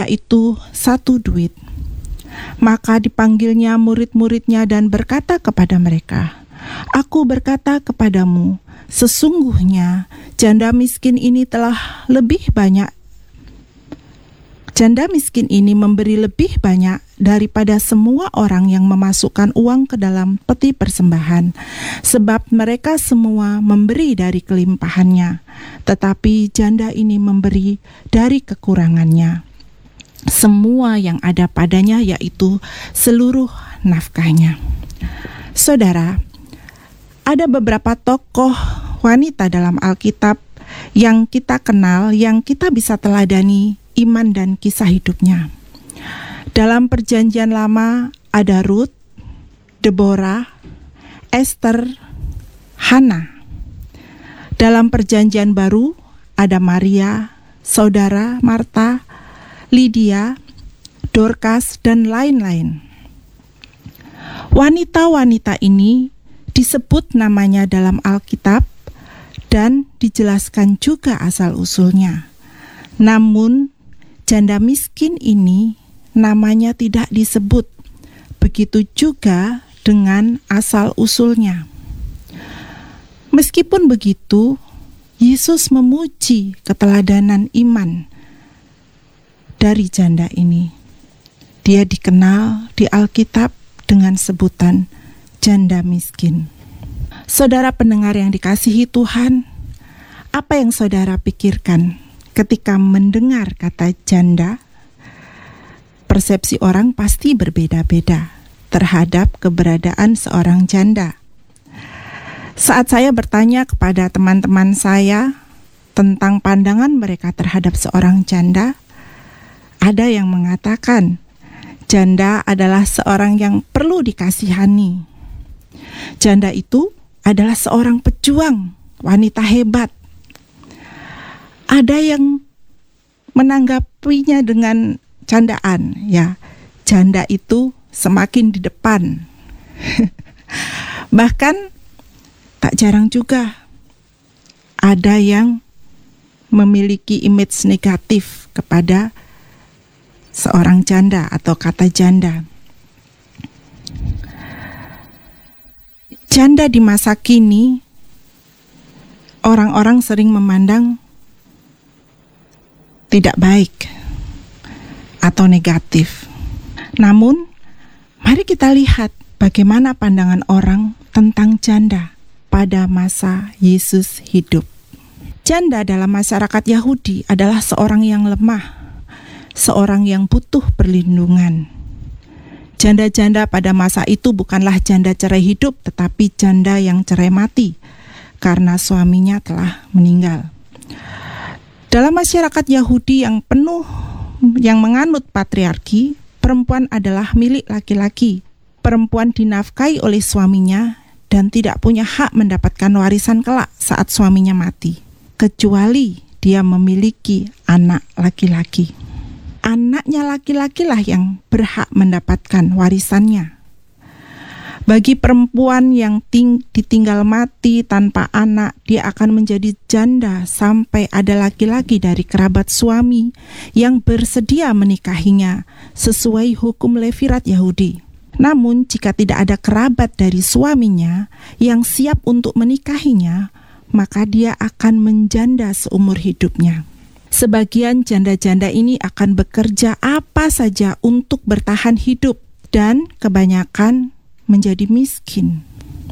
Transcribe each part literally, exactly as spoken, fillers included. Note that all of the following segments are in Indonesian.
itu satu duit. Maka dipanggilnya murid-muridnya dan berkata kepada mereka, "Aku berkata kepadamu, sesungguhnya janda miskin ini telah lebih banyak Janda miskin ini memberi lebih banyak daripada semua orang yang memasukkan uang ke dalam peti persembahan, sebab mereka semua memberi dari kelimpahannya, tetapi janda ini memberi dari kekurangannya, semua yang ada padanya, yaitu seluruh nafkahnya." Saudara, ada beberapa tokoh wanita dalam Alkitab yang kita kenal, yang kita bisa teladani iman dan kisah hidupnya. Dalam Perjanjian Lama ada Ruth, Deborah, Esther, Hana. Dalam Perjanjian Baru ada Maria, saudara Marta, Lydia, Dorcas, dan lain-lain. Wanita-wanita ini disebut namanya dalam Alkitab dan dijelaskan juga asal-usulnya. Namun janda miskin ini namanya tidak disebut. Begitu juga dengan asal-usulnya. Meskipun begitu, Yesus memuji keteladanan iman dari janda ini. Dia dikenal di Alkitab dengan sebutan janda miskin. Saudara pendengar yang dikasihi Tuhan, apa yang saudara pikirkan ketika mendengar kata janda? Persepsi orang pasti berbeda-beda terhadap keberadaan seorang janda. Saat saya bertanya kepada teman-teman saya tentang pandangan mereka terhadap seorang janda, ada yang mengatakan janda adalah seorang yang perlu dikasihani. Janda itu adalah seorang pejuang, wanita hebat. Ada yang menanggapinya dengan candaan, ya, janda itu semakin di depan. Bahkan tak jarang juga ada yang memiliki image negatif kepada seorang janda atau kata janda. Janda di masa kini, orang-orang sering memandang tidak baik atau negatif. Namun, mari kita lihat bagaimana pandangan orang tentang janda pada masa Yesus hidup. Janda dalam masyarakat Yahudi adalah seorang yang lemah, seorang yang butuh perlindungan. Janda-janda pada masa itu bukanlah janda cerai hidup, tetapi janda yang cerai mati karena suaminya telah meninggal. Dalam masyarakat Yahudi yang penuh, yang menganut patriarki, perempuan adalah milik laki-laki. Perempuan dinafkahi oleh suaminya dan tidak punya hak mendapatkan warisan kelak saat suaminya mati, kecuali dia memiliki anak laki-laki. Anaknya laki-laki lah yang berhak mendapatkan warisannya. Bagi perempuan yang ting- ditinggal mati tanpa anak, dia akan menjadi janda sampai ada laki-laki dari kerabat suami yang bersedia menikahinya sesuai hukum Levirat Yahudi. Namun jika tidak ada kerabat dari suaminya yang siap untuk menikahinya, maka dia akan menjanda seumur hidupnya. Sebagian janda-janda ini akan bekerja apa saja untuk bertahan hidup dan kebanyakan menjadi miskin.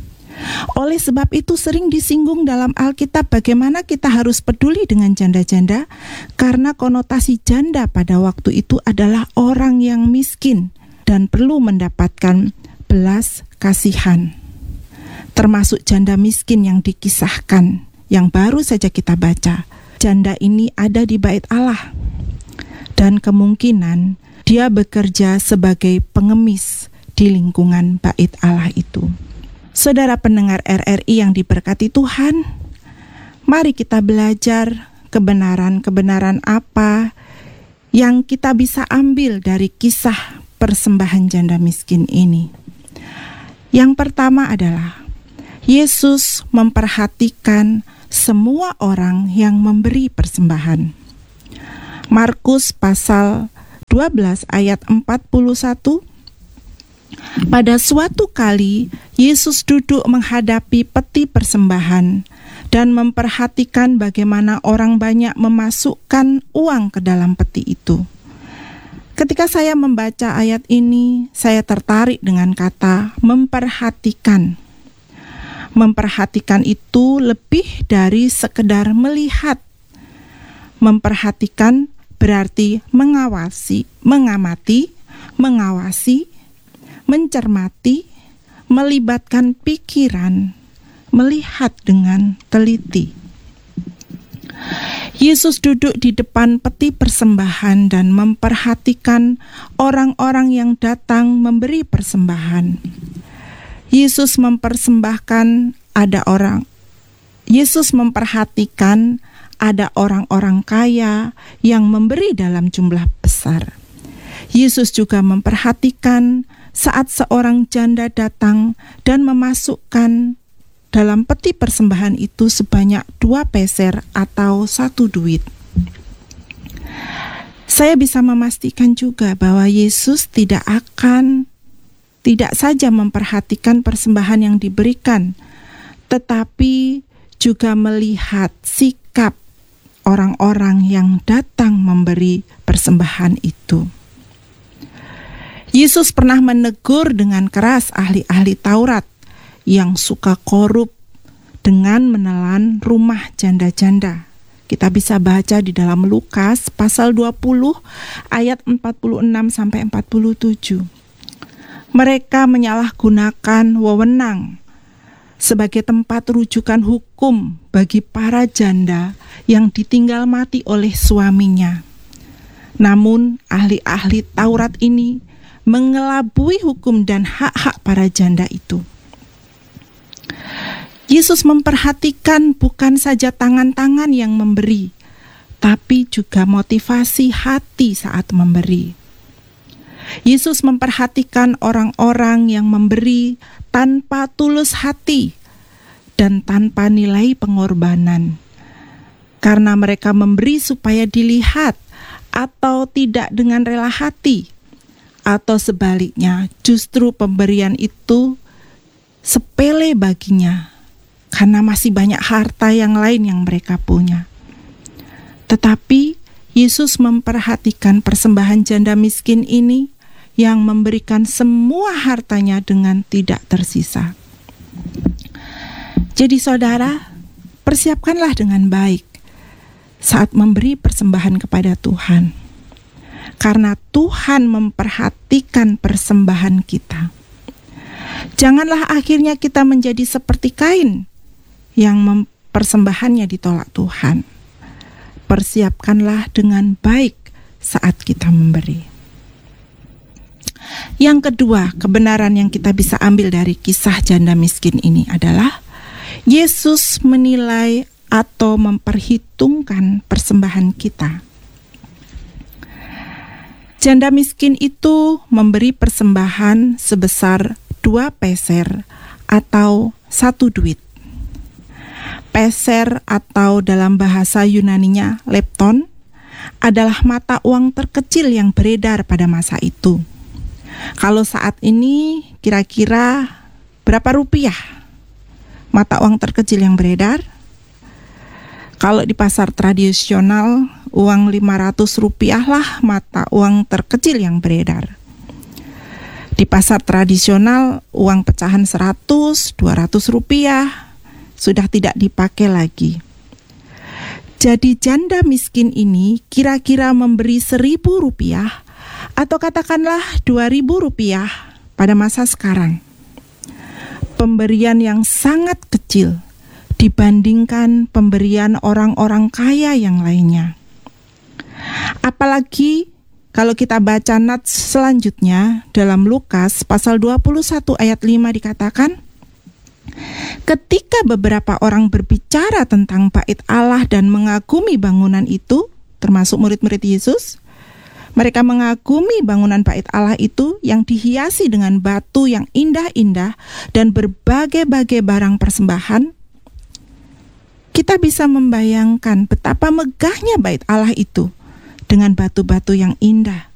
Oleh sebab itu sering disinggung dalam Alkitab bagaimana kita harus peduli dengan janda-janda, karena konotasi janda pada waktu itu adalah orang yang miskin dan perlu mendapatkan belas kasihan. Termasuk janda miskin yang dikisahkan, yang baru saja kita baca. Janda ini ada di Bait Allah dan kemungkinan dia bekerja sebagai pengemis di lingkungan Bait Allah itu. Saudara pendengar R R I yang diberkati Tuhan, mari kita belajar kebenaran-kebenaran apa yang kita bisa ambil dari kisah persembahan janda miskin ini. Yang pertama adalah Yesus memperhatikan semua orang yang memberi persembahan. Markus pasal dua belas ayat empat puluh satu, pada suatu kali Yesus duduk menghadapi peti persembahan dan memperhatikan bagaimana orang banyak memasukkan uang ke dalam peti itu. Ketika saya membaca ayat ini, saya tertarik dengan kata memperhatikan. Memperhatikan itu lebih dari sekedar melihat. Memperhatikan berarti mengawasi, mengamati, mengawasi, mencermati, melibatkan pikiran, melihat dengan teliti. Yesus duduk di depan peti persembahan dan memperhatikan orang-orang yang datang memberi persembahan. Yesus mempersembahkan ada orang. Yesus memperhatikan ada orang-orang kaya yang memberi dalam jumlah besar. Yesus juga memperhatikan saat seorang janda datang dan memasukkan dalam peti persembahan itu sebanyak dua peser atau satu duit. Saya bisa memastikan juga bahwa Yesus tidak akan tidak saja memperhatikan persembahan yang diberikan, tetapi juga melihat sikap orang-orang yang datang memberi persembahan itu. Yesus pernah menegur dengan keras ahli-ahli Taurat yang suka korup dengan menelan rumah janda-janda. Kita bisa baca di dalam Lukas pasal dua puluh ayat empat puluh enam sampai empat puluh tujuh. Mereka menyalahgunakan wewenang sebagai tempat rujukan hukum bagi para janda yang ditinggal mati oleh suaminya. Namun ahli-ahli Taurat ini mengelabui hukum dan hak-hak para janda itu. Yesus memperhatikan bukan saja tangan-tangan yang memberi, tapi juga motivasi hati saat memberi. Yesus memperhatikan orang-orang yang memberi tanpa tulus hati dan tanpa nilai pengorbanan, karena mereka memberi supaya dilihat atau tidak dengan rela hati, atau sebaliknya justru pemberian itu sepele baginya karena masih banyak harta yang lain yang mereka punya. Tetapi Yesus memperhatikan persembahan janda miskin ini yang memberikan semua hartanya dengan tidak tersisa. Jadi saudara, persiapkanlah dengan baik saat memberi persembahan kepada Tuhan, karena Tuhan memperhatikan persembahan kita. Janganlah akhirnya kita menjadi seperti Kain yang mem- persembahannya ditolak Tuhan. Persiapkanlah dengan baik saat kita memberi. Yang kedua, kebenaran yang kita bisa ambil dari kisah janda miskin ini adalah Yesus menilai atau memperhitungkan persembahan kita. Janda miskin itu memberi persembahan sebesar dua peser atau satu duit. Peser atau dalam bahasa Yunaninya lepton adalah mata uang terkecil yang beredar pada masa itu. Kalau saat ini kira-kira berapa rupiah mata uang terkecil yang beredar? Kalau di pasar tradisional, uang lima ratus rupiah lah mata uang terkecil yang beredar. Di pasar tradisional, uang pecahan seratus, dua ratus rupiah sudah tidak dipakai lagi. Jadi janda miskin ini kira-kira memberi seribu rupiah atau katakanlah dua ribu rupiah pada masa sekarang. Pemberian yang sangat kecil dibandingkan pemberian orang-orang kaya yang lainnya. Apalagi kalau kita baca nats selanjutnya dalam Lukas pasal dua puluh satu ayat lima dikatakan, ketika beberapa orang berbicara tentang bait Allah dan mengagumi bangunan itu, termasuk murid-murid Yesus, mereka mengagumi bangunan bait Allah itu yang dihiasi dengan batu yang indah-indah dan berbagai-bagai barang persembahan. Kita bisa membayangkan betapa megahnya bait Allah itu dengan batu-batu yang indah,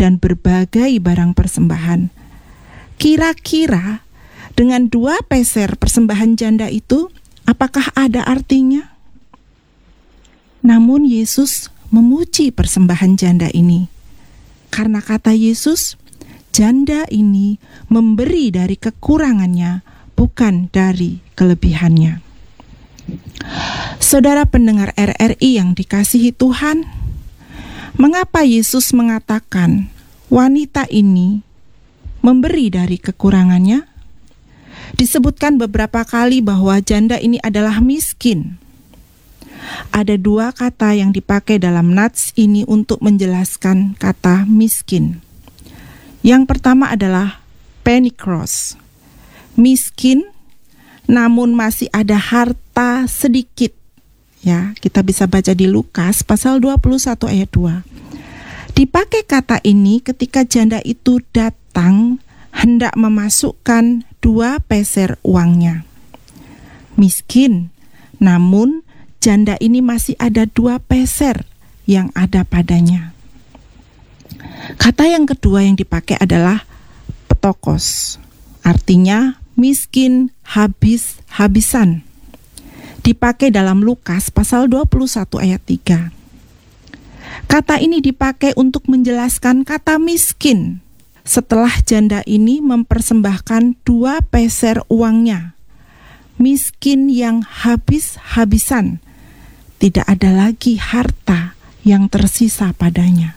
dan berbagai barang persembahan. Kira-kira dengan dua peser persembahan janda itu, apakah ada artinya? Namun Yesus memuji persembahan janda ini. Karena kata Yesus, janda ini memberi dari kekurangannya, bukan dari kelebihannya. Saudara pendengar R R I yang dikasihi Tuhan, mengapa Yesus mengatakan wanita ini memberi dari kekurangannya? Disebutkan beberapa kali bahwa janda ini adalah miskin. Ada dua kata yang dipakai dalam nats ini untuk menjelaskan kata miskin. Yang pertama adalah penikros, miskin namun masih ada harta sedikit. Ya, kita bisa baca di Lukas pasal dua puluh satu ayat dua. Dipakai kata ini ketika janda itu datang hendak memasukkan dua peser uangnya. Miskin, namun janda ini masih ada dua peser yang ada padanya. Kata yang kedua yang dipakai adalah petokos, artinya miskin habis-habisan. Dipakai dalam Lukas pasal dua puluh satu ayat tiga. Kata ini dipakai untuk menjelaskan kata miskin setelah janda ini mempersembahkan dua peser uangnya. Miskin yang habis-habisan, tidak ada lagi harta yang tersisa padanya.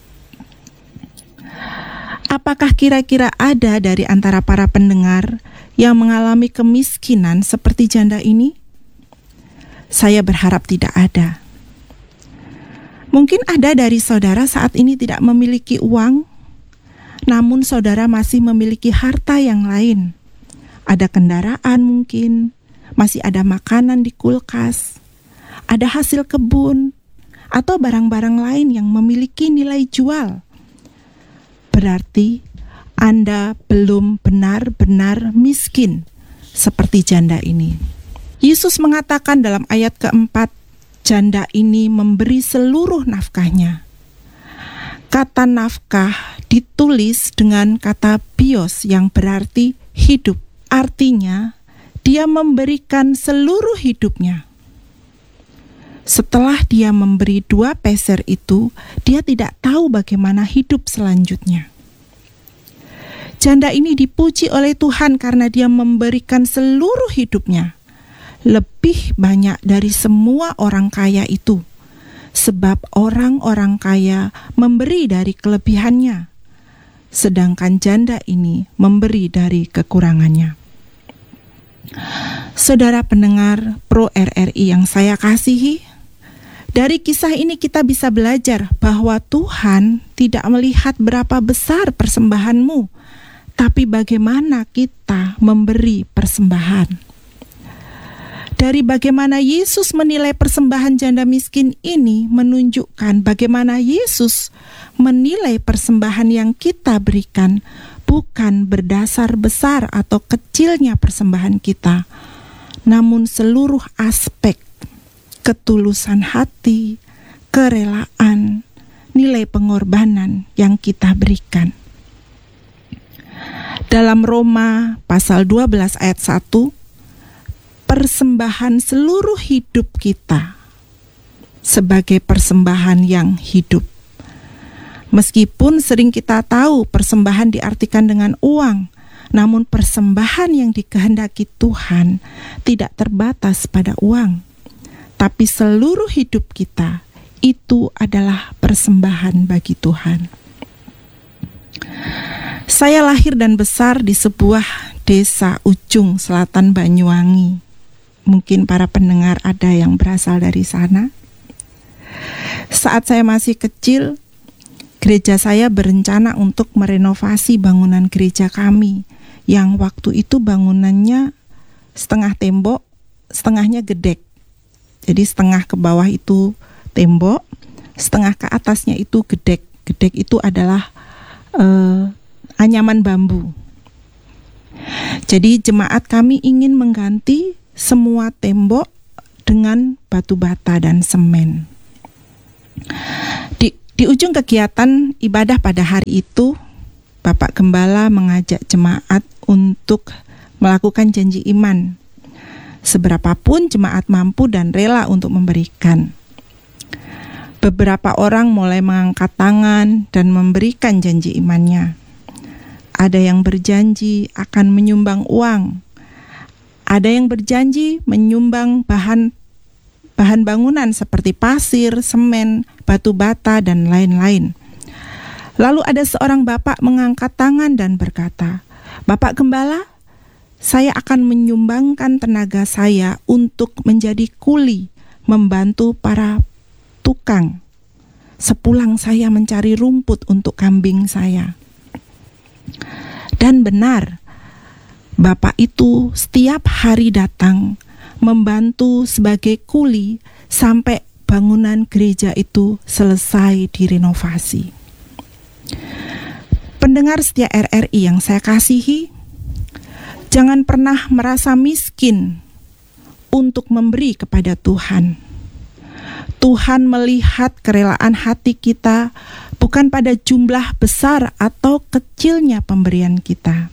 Apakah kira-kira ada dari antara para pendengar yang mengalami kemiskinan seperti janda ini? Saya berharap tidak ada. Mungkin ada dari saudara saat ini tidak memiliki uang, namun saudara masih memiliki harta yang lain. Ada kendaraan mungkin, masih ada makanan di kulkas, ada hasil kebun, atau barang-barang lain yang memiliki nilai jual. Berarti Anda belum benar-benar miskin seperti janda ini. Yesus mengatakan dalam ayat keempat, janda ini memberi seluruh nafkahnya. Kata nafkah ditulis dengan kata bios yang berarti hidup. Artinya, dia memberikan seluruh hidupnya. Setelah dia memberi dua peser itu, dia tidak tahu bagaimana hidup selanjutnya. Janda ini dipuji oleh Tuhan karena dia memberikan seluruh hidupnya, lebih banyak dari semua orang kaya itu, sebab orang-orang kaya memberi dari kelebihannya, sedangkan janda ini memberi dari kekurangannya. Saudara pendengar Pro R R I yang saya kasihi, dari kisah ini kita bisa belajar bahwa Tuhan tidak melihat berapa besar persembahanmu, tapi bagaimana kita memberi persembahan. Dari bagaimana Yesus menilai persembahan janda miskin ini menunjukkan bagaimana Yesus menilai persembahan yang kita berikan bukan berdasar besar atau kecilnya persembahan kita, namun seluruh aspek ketulusan hati, kerelaan, nilai pengorbanan yang kita berikan. Dalam Roma pasal dua belas ayat satu, persembahan seluruh hidup kita sebagai persembahan yang hidup. Meskipun sering kita tahu persembahan diartikan dengan uang, namun persembahan yang dikehendaki Tuhan tidak terbatas pada uang, tapi seluruh hidup kita itu adalah persembahan bagi Tuhan. Saya lahir dan besar di sebuah desa ujung selatan Banyuwangi. Mungkin para pendengar ada yang berasal dari sana. Saat saya masih kecil, gereja saya berencana untuk merenovasi bangunan gereja kami, yang waktu itu bangunannya setengah tembok, setengahnya gedek. Jadi setengah ke bawah itu tembok, setengah ke atasnya itu gedek. Gedek itu adalah uh, anyaman bambu. Jadi jemaat kami ingin mengganti semua tembok dengan batu bata dan semen. Di Di ujung kegiatan ibadah pada hari itu, Bapak Gembala mengajak jemaat untuk melakukan janji iman. Seberapapun jemaat mampu dan rela untuk memberikan. Beberapa orang mulai mengangkat tangan dan memberikan janji imannya. Ada yang berjanji akan menyumbang uang. Ada yang berjanji menyumbang bahan bahan bangunan seperti pasir, semen, batu bata, dan lain-lain. Lalu ada seorang bapak mengangkat tangan dan berkata, "Bapak Gembala, saya akan menyumbangkan tenaga saya untuk menjadi kuli membantu para tukang sepulang saya mencari rumput untuk kambing saya." Dan benar, bapak itu setiap hari datang membantu sebagai kuli sampai bangunan gereja itu selesai direnovasi. Pendengar setia R R I yang saya kasihi, jangan pernah merasa miskin untuk memberi kepada Tuhan. Tuhan melihat kerelaan hati kita bukan pada jumlah besar atau kecilnya pemberian kita.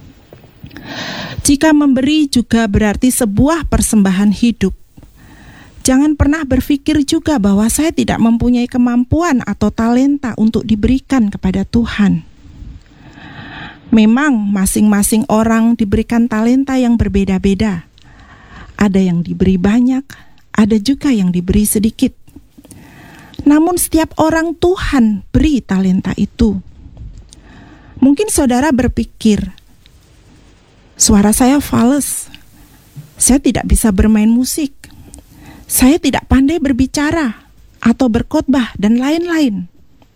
Jika memberi juga berarti sebuah persembahan hidup, jangan pernah berpikir juga bahwa saya tidak mempunyai kemampuan atau talenta untuk diberikan kepada Tuhan. Memang masing-masing orang diberikan talenta yang berbeda-beda. Ada yang diberi banyak, ada juga yang diberi sedikit. Namun setiap orang Tuhan beri talenta itu. Mungkin saudara berpikir, suara saya fales, saya tidak bisa bermain musik, saya tidak pandai berbicara atau berkhotbah dan lain-lain.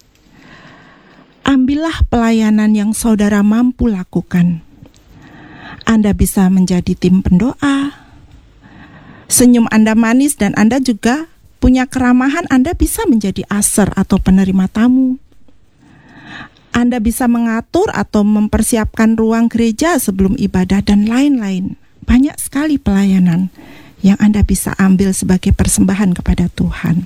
Ambillah pelayanan yang saudara mampu lakukan. Anda bisa menjadi tim pendoa. Senyum Anda manis dan Anda juga punya keramahan, Anda bisa menjadi aser atau penerima tamu. Anda bisa mengatur atau mempersiapkan ruang gereja sebelum ibadah dan lain-lain. Banyak sekali pelayanan yang Anda bisa ambil sebagai persembahan kepada Tuhan.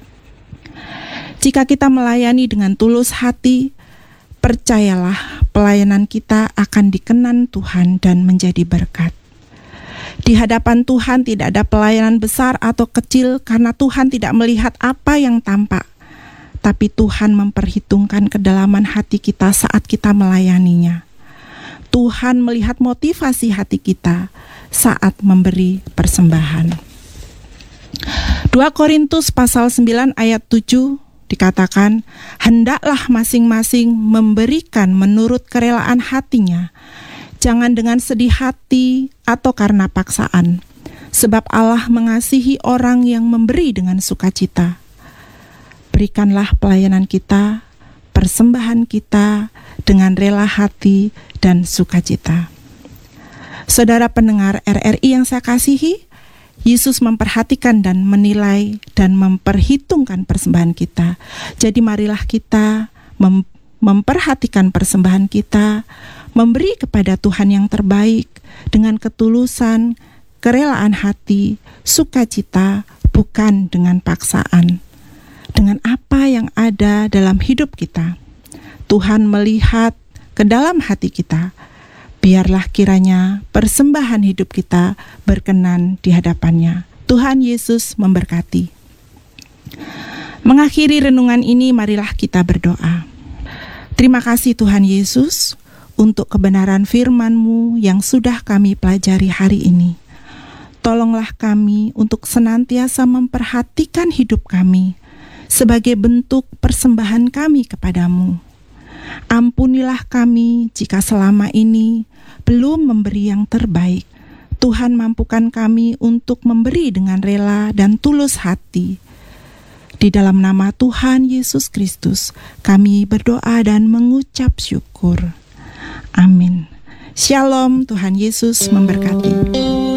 Jika kita melayani dengan tulus hati, percayalah pelayanan kita akan dikenan Tuhan dan menjadi berkat. Di hadapan Tuhan tidak ada pelayanan besar atau kecil karena Tuhan tidak melihat apa yang tampak, tapi Tuhan memperhitungkan kedalaman hati kita saat kita melayaninya. Tuhan melihat motivasi hati kita saat memberi persembahan. dua Korintus pasal sembilan ayat tujuh dikatakan, "Hendaklah masing-masing memberikan menurut kerelaan hatinya, jangan dengan sedih hati atau karena paksaan, sebab Allah mengasihi orang yang memberi dengan sukacita." Berikanlah pelayanan kita, persembahan kita dengan rela hati dan sukacita. Saudara pendengar R R I yang saya kasihi, Yesus memperhatikan dan menilai dan memperhitungkan persembahan kita. Jadi marilah kita mem- memperhatikan persembahan kita, memberi kepada Tuhan yang terbaik dengan ketulusan, kerelaan hati, sukacita, bukan dengan paksaan. Dengan apa yang ada dalam hidup kita, Tuhan melihat ke dalam hati kita. Biarlah kiranya persembahan hidup kita berkenan di hadapannya. Tuhan Yesus memberkati. Mengakhiri renungan ini, marilah kita berdoa. Terima kasih Tuhan Yesus untuk kebenaran firman-Mu yang sudah kami pelajari hari ini. Tolonglah kami untuk senantiasa memperhatikan hidup kami sebagai bentuk persembahan kami kepadamu. Ampunilah kami jika selama ini belum memberi yang terbaik. Tuhan, mampukan kami untuk memberi dengan rela dan tulus hati. Di dalam nama Tuhan Yesus Kristus, kami berdoa dan mengucap syukur. Amin. Shalom, Tuhan Yesus memberkati.